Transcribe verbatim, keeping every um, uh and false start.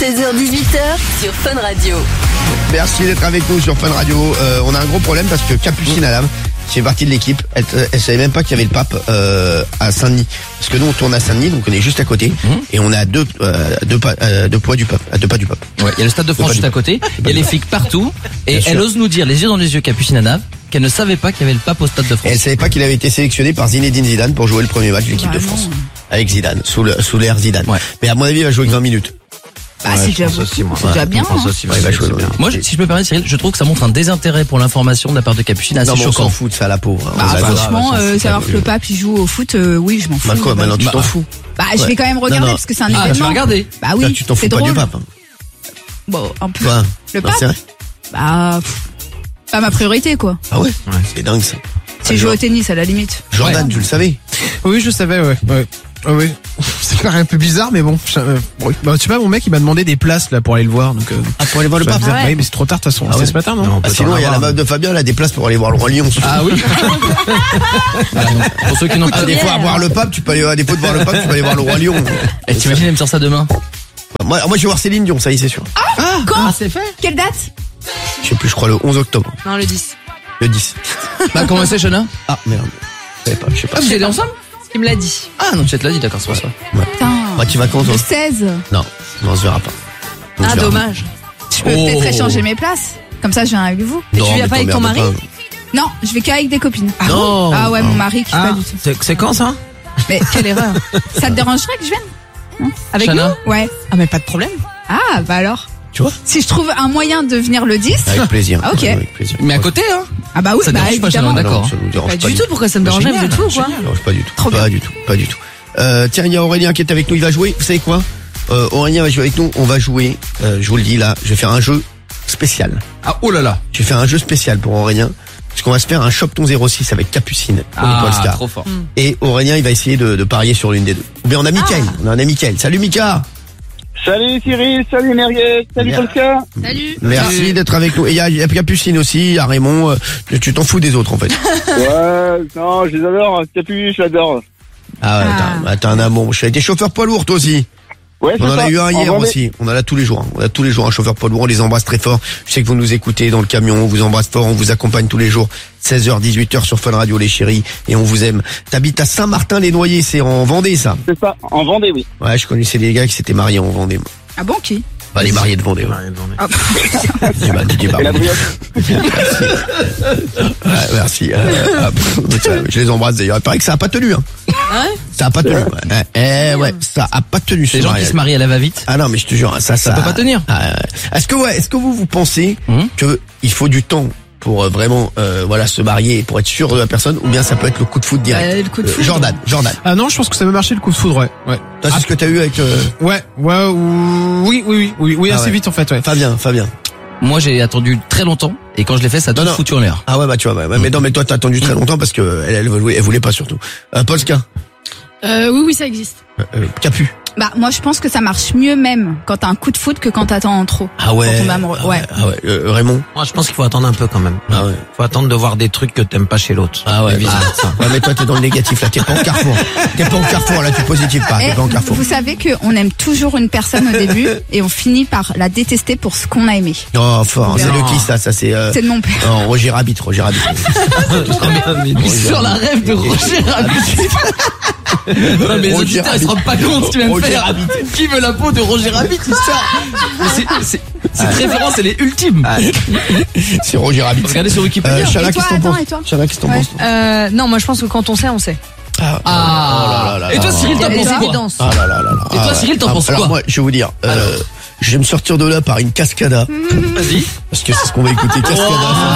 seize heures dix-huit heures sur Fun Radio. Merci d'être avec nous sur Fun Radio. Euh, on a un gros problème parce que Capucine Adam, qui fait partie de l'équipe, elle, elle savait même pas qu'il y avait le pape euh, à Saint-Denis. Parce que nous on tourne à Saint-Denis, donc on est juste à côté, mmh. et on est à deux, euh, deux, pas, euh, deux poids du pape, à deux pas du pape. Ouais, il y a le Stade de France juste à côté, il y a les flics partout, et elle ose nous dire, les yeux dans les yeux, Capucine Adam, qu'elle ne savait pas qu'il y avait le pape au Stade de France. Et elle savait pas qu'il avait été sélectionné par Zinedine Zidane pour jouer le premier match de l'équipe bah de France. Non. Avec Zidane, sous le, sous l'ère Zidane. Ouais. Mais à mon avis, il va jouer que vingt minutes. Bah, ouais, c'est déjà, aussi, moi. C'est déjà bien. Hein. Aussi, ouais, il va jouer bien. Moi, si je peux me permettre, Cyril, je trouve que ça montre un désintérêt pour l'information de la part de Capucine assez non, choquant. On s'en fout de ça, la pauvre. Bah, franchement, euh, savoir que le pape il joue au foot, euh, oui, je m'en fous. Bah quoi, maintenant tu bah, t'en fous. Bah, je vais quand même regarder non, non. parce que c'est un ah, événement. Tu vas regarder. Bah oui. Là, tu t'en fous c'est pas drôle. du pape. Hein. Bon, un peu. Quoi le pape. Bah, bah, pff, pas ma priorité, quoi. Ah ouais, ouais. C'est dingue ça. C'est jouer au tennis à la limite. Jordan, ouais. Tu le savais? Oui, je savais, ouais. ouais. Ah oui, ça paraît un peu bizarre, mais bon. Je, euh, bah, tu sais pas, mon mec, il m'a demandé des places là pour aller le voir. Donc, euh, ah, pour aller voir le pape. Ah ouais. Oui, mais c'est trop tard de toute façon. Ah c'est ouais. ce matin, non, non ah, sinon, il y a la meuf de Fabien, elle a des places pour aller voir le roi Lion. Ah oui. Ah, pour ceux qui n'ont pas des fois à voir le pape, tu peux aller à défaut de voir le pape, tu peux aller voir le roi Lion. Et t'imagines, elle me sort ça demain? Moi, moi, je vais voir Céline Dion, ça y est, c'est sûr. Ah, ah quand ah, c'est fait. Quelle date? Je sais plus, je crois le onze octobre. Non, le dix. Le dix. Bah, comment c'est, Shona? Ah, merde. Je savais pas, je sais pas. Ah, vous allez ensemble? Il me l'a dit. Ah, non, tu te l'as dit, d'accord, c'est pour ça. Ouais. Bah, tu vas quand, toi? Le seize. Non, non, on se verra pas. On ah, dommage. Je peux oh. peut-être échanger mes places. Comme ça, je viens avec vous. Non, tu viens mais pas avec ton mari? pas. Non, je vais qu'avec des copines. Ah, non. Ah ouais, mon mari qui ah, pas du tout. C'est, c'est quand ça? Mais quelle erreur. Ça te dérangerait que je vienne? Non avec Chana? nous? Ouais. Ah, mais pas de problème. Ah, bah alors. Tu vois? Si je trouve un moyen de venir le dix. Avec plaisir. Ah, ok. Ouais, avec plaisir. Mais à côté, hein? Ah bah oui, ça bah dérange évidemment. Pas, d'accord. Non, ça nous dérange pas, pas du tout. Pourquoi ça me dérangerait? Vous êtes fous, quoi? Non, pas du tout. Trop pas bien. du tout. Pas du tout. Euh, tiens, il y a Aurélien qui est avec nous. Il va jouer. Vous savez quoi? Euh, Aurélien va jouer avec nous. On va jouer. Euh, je vous le dis là. Je vais faire un jeu spécial. Ah, oh là là. Je vais faire un jeu spécial pour Aurélien. Parce qu'on va se faire un Shop ton zéro six avec Capucine. Ah, trop fort. Mm. Et Aurélien, il va essayer de, de parier sur l'une des deux. Ou bien on a Mickaël. Ah. On a un ami Mickaël. Salut Mika. Salut Cyril, salut Merguez, salut Polka. Salut. Merci salut. d'être avec nous. Et il y a, y a Capucine aussi, il y a Raymond. Euh, tu t'en fous des autres en fait. Ouais, non, je les adore. Capu, je l'adore. Ah ouais, ah. T'as, t'as un amour. Je été chauffeur poids lourd toi aussi. Ouais, on en ça. a eu un hier en aussi. On en a tous les jours. On a tous les jours un chauffeur poids lourd. On les embrasse très fort. Je sais que vous nous écoutez dans le camion. On vous embrasse fort. On vous accompagne tous les jours. seize heures, dix-huit heures sur Fun Radio, les chéris. Et on vous aime. T'habites à Saint-Martin-les-Noyers. C'est en Vendée, ça? C'est ça. En Vendée, oui. Ouais, je connaissais des gars qui s'étaient mariés en Vendée. Moi. Ah bon, qui? Bah, les mariés de Vendée. Ouais. Mariés de Vendée. Ah. C'est bah, Didier Barbon. Merci. Ouais, merci. Euh, je les embrasse d'ailleurs. Il paraît que ça a pas tenu, hein. Ah ouais? Ça a pas tenu. Ouais. Eh ouais, ça a pas tenu. C'est les gens qui se marient à la va-vite. Ah non, mais je te jure, ça, ça, ça peut pas tenir. Ah, est-ce que ouais, est-ce que vous vous pensez hum? que il faut du temps pour euh, vraiment euh, voilà se marier pour être sûr de la personne, ou bien ça peut être le coup de foudre direct? Euh, le coup de foudre. Euh, Jordan, Jordan. Ah non, je pense que ça peut marcher le coup de foudre, ouais. Ouais. Toi, c'est ah, ce que t'as eu avec. Euh... Ouais, ouais, ou... oui, oui, oui, oui, oui, ah assez ouais. vite en fait, ouais. Fabien, Fabien. Moi, j'ai attendu très longtemps, et quand je l'ai fait, ça a tout foutu en l'air. Ah ouais, bah tu vois, ouais, ouais, mmh. mais non, mais toi t'as attendu très longtemps parce que elle, elle voulait, elle voulait pas surtout. Euh, Polska. Euh, oui, oui, ça existe. Euh, euh, Capu. Bah moi je pense que ça marche mieux même quand t'as un coup de foudre que quand t'attends trop. Ah ouais. Quand on amoureux. Ouais. Ah ouais. Euh, Raymond. Moi je pense qu'il faut attendre un peu quand même. Ah ouais. Faut attendre de voir des trucs que t'aimes pas chez l'autre. Ah ouais. Ah, ouais mais toi t'es dans le négatif là. T'es pas en Carrefour. T'es pas en Carrefour là. Tu positives pas. T'es pas en Carrefour. Vous savez que on aime toujours une personne au début et on finit par la détester pour ce qu'on a aimé. Oh fort. C'est le qui ça? Ça c'est. Euh... C'est de mon père. Non, Roger Rabbit. Roger Rabbit. Mais sur la rêve de Roger Rabbit. Non mais les auditeurs ils se rendent pas compte ce que tu viens de faire. Rabbit. Qui veut la peau de Roger Rabbit, l'histoire? C'est, c'est, cette ah. référence elle est ultime. Ah. C'est Roger Rabbit. Regardez sur Wikipédia. Euh, Chala, qu'est-ce que t'en penses? Chala, qu'est-ce que t'en penses? Euh, non, moi je pense que quand on sait, on sait. Ah, ah. Oh là là là. Et toi Cyril, t'en penses quoi? Ah là là là là. Et toi Cyril, t'en penses quoi? Alors moi, je vais vous dire. Euh, je vais me sortir de là par une cascada. Vas-y. Parce que c'est ce qu'on va écouter. Cascada.